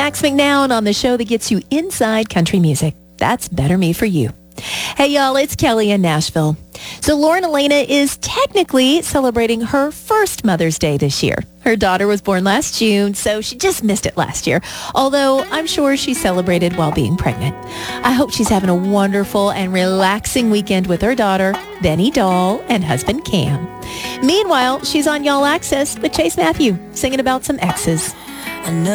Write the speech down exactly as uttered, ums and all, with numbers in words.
Max McNown on the show that gets you inside country music. That's Better Me for You. Hey, y'all, it's Kelly in Nashville. So Lauren Elena is technically celebrating her first Mother's Day this year. Her daughter was born last June, so she just missed it last year, although I'm sure she celebrated while being pregnant. I hope she's having a wonderful and relaxing weekend with her daughter, Benny Doll, and husband Cam. Meanwhile, she's on Y'all Access with Chase Matthew, singing about some exes. I know